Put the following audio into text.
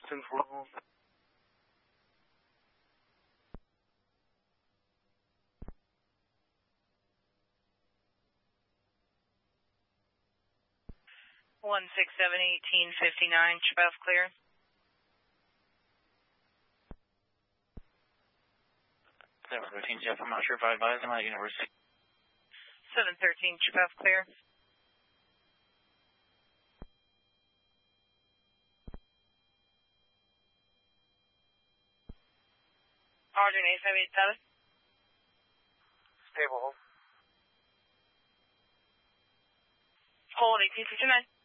12. 167-1859, Chabef clear. 713 Jeff, I'm not sure if I advised him at University. 713 Chabef clear. Arjun 8587. Stable hold. Hold 1859.